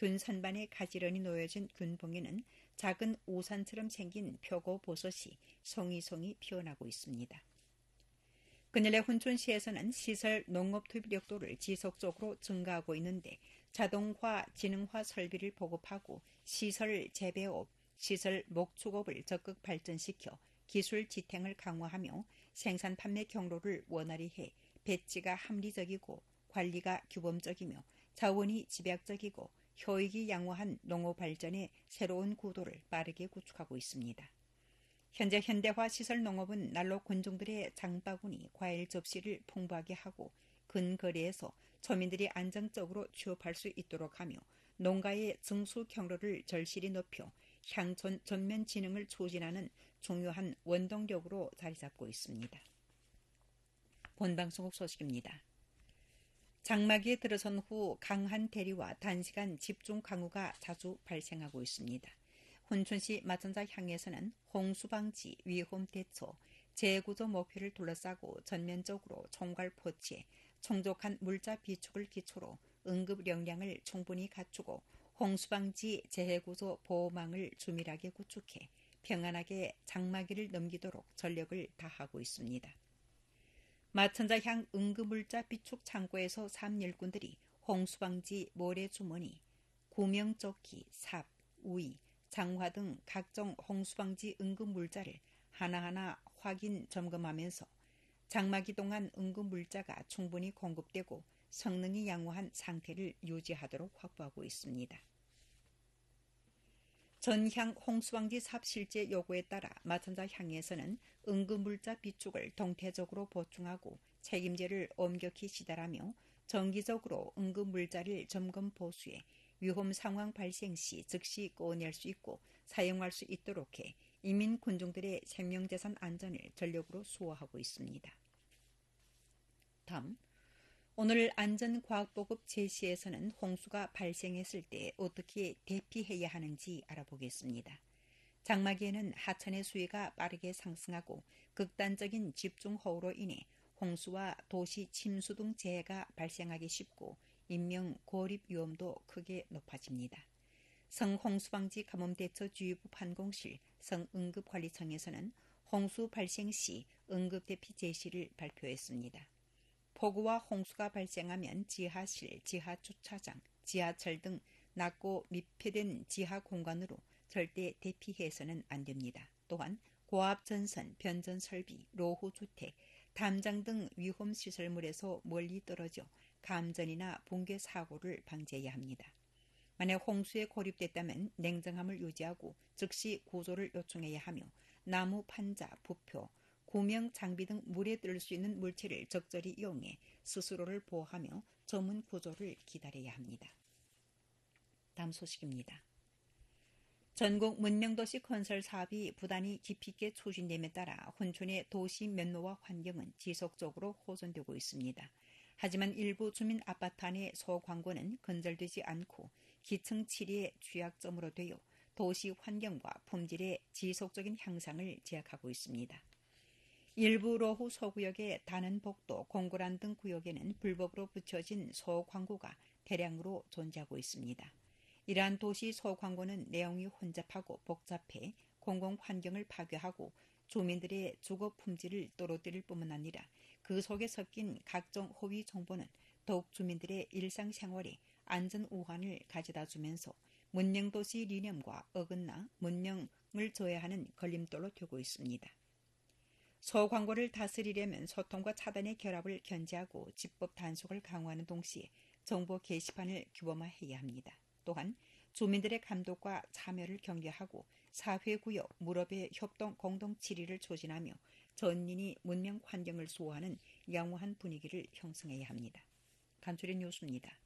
균 선반에 가지런히 놓여진 균봉에는 작은 우산처럼 생긴 표고버섯이 송이송이 피어나고 있습니다. 그늘의 훈촌시에서는 시설 농업 투입 력도를 지속적으로 증가하고 있는데 자동화, 지능화 설비를 보급하고 시설 재배업, 시설 목축업을 적극 발전시켜 기술 지탱을 강화하며 생산 판매 경로를 원활히 해 배치가 합리적이고 관리가 규범적이며 자원이 집약적이고 효익이 양호한 농업 발전의 새로운 구도를 빠르게 구축하고 있습니다. 현재 현대화 시설 농업은 날로 군중들의 장바구니, 과일 접시를 풍부하게 하고 근거리에서 서민들이 안정적으로 취업할 수 있도록 하며 농가의 증수 경로를 절실히 높여 향촌 전면 진흥을 촉진하는 중요한 원동력으로 자리 잡고 있습니다. 본방송국 소식입니다. 장마기에 들어선 후 강한 대리와 단시간 집중 강우가 자주 발생하고 있습니다. 훈춘시 마천자 향에서는 홍수방지, 위험 대처, 재구조 목표를 둘러싸고 전면적으로 총괄 포치해充족한 물자 비축을 기초로 응급 역량을 충분히 갖추고 홍수방지 재해구조 보호망을 주밀하게 구축해 평안하게 장마기를 넘기도록 전력을 다하고 있습니다. 마천자향 응급물자 비축 창고에서 삼일꾼들이 홍수방지 모래주머니, 구명조끼, 삽, 우이, 장화 등 각종 홍수방지 응급물자를 하나하나 확인 점검하면서 장마기 동안 응급물자가 충분히 공급되고 성능이 양호한 상태를 유지하도록 확보하고 있습니다. 전향 홍수방지 삽 실제 요구에 따라 마천자 향에서는 응급물자 비축을 동태적으로 보충하고 책임제를 엄격히 시달하며 정기적으로 응급물자를 점검 보수해 위험 상황 발생 시 즉시 꺼낼 수 있고 사용할 수 있도록 해 이민 군중들의 생명재산 안전을 전력으로 수호하고 있습니다. 다음, 오늘 안전과학보급 제시에서는 홍수가 발생했을 때 어떻게 대피해야 하는지 알아보겠습니다. 장마기에는 하천의 수위가 빠르게 상승하고 극단적인 집중호우로 인해 홍수와 도시 침수 등 재해가 발생하기 쉽고 인명 고립 위험도 크게 높아집니다. 성홍수방지 가뭄대처주의부 판공실 성응급관리청에서는 홍수 발생 시 응급대피 제시를 발표했습니다. 폭우와 홍수가 발생하면 지하실, 지하주차장, 지하철 등 낮고密폐된 지하 공간으로 절대 대피해서는 안 됩니다. 또한 고압전선, 변전설비, 로후주택, 담장 등 위험시설물에서 멀리 떨어져 감전이나 붕괴 사고를 방지해야 합니다. 만약 홍수에 고립됐다면 냉정함을 유지하고 즉시 구조를 요청해야 하며 나무 판자, 부표, 구명 장비 등 물에 뜰 수 있는 물체를 적절히 이용해 스스로를 보호하며 전문 구조를 기다려야 합니다. 다음 소식입니다. 전국 문명도시 건설 사업이 부단히 깊이 있게 추진됨에 따라 훈촌의 도시 면모와 환경은 지속적으로 호전되고 있습니다. 하지만 일부 주민 아파트 안의 소광고는 건설되지 않고 기층 치리의 취약점으로 되어 도시 환경과 품질의 지속적인 향상을 제약하고 있습니다. 일부 로후 소구역의 단원복도, 공고란 등 구역에는 불법으로 붙여진 소광고가 대량으로 존재하고 있습니다. 이러한 도시 소광고는 내용이 혼잡하고 복잡해 공공환경을 파괴하고 주민들의 주거 품질을 떨어뜨릴 뿐만 아니라 그 속에 섞인 각종 허위 정보는 더욱 주민들의 일상생활에 안전 우환을 가져다 주면서 문명도시理念과 어긋나 문명을 저해하는 걸림돌로 되고 있습니다. 소광고를 다스리려면 소통과 차단의 결합을 견제하고 집법 단속을 강화하는 동시에 정보 게시판을 규범화해야 합니다. 또한 주민들의 감독과 참여를 격려하고 사회구역, 무렵의 협동 공동 치리를 촉진하며 전인이 문명 환경을 수호하는 양호한 분위기를 형성해야 합니다. 간추린 뉴스입니다.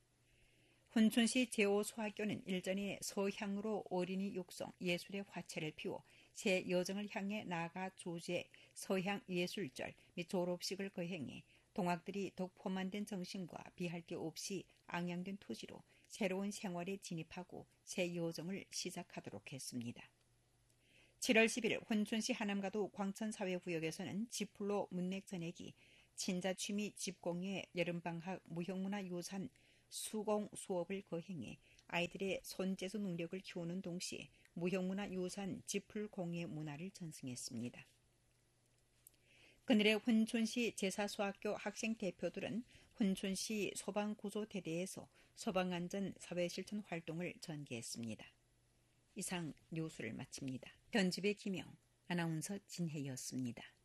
훈춘시 제5소학교는 일전에 서향으로 어린이 육성 예술의 화채를 피워 새 여정을 향해 나아가 주제 서향 예술절 및 졸업식을 거행해 동학들이 더욱 포만된 정신과 비할 게 없이 앙양된 토지로 새로운 생활에 진입하고 새 여정을 시작하도록 했습니다. 7월 10일 훈춘시 하남가도 광천사회구역에서는 지플로 문맥 전액이 친자취미 집공예 여름방학 무형문화유산 수공 수업을 거행해 아이들의 손재주 능력을 키우는 동시에 무형문화 유산 지풀 공예 문화를 전승했습니다. 그날의 훈촌시 제사수학교 학생 대표들은 훈촌시 소방구조대대에서 소방안전 사회실천 활동을 전개했습니다. 이상 뉴스를 마칩니다. 편집의 김영, 아나운서 진혜였습니다.